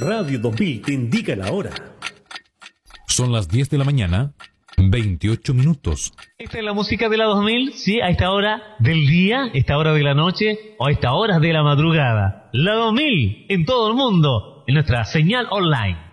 Radio 2000 te indica la hora. Son las 10 de la mañana, 28 minutos. Esta es la música de la 2000, sí, a esta hora del día, esta hora de la noche o a esta hora de la madrugada. La 2000 en todo el mundo, en nuestra señal online.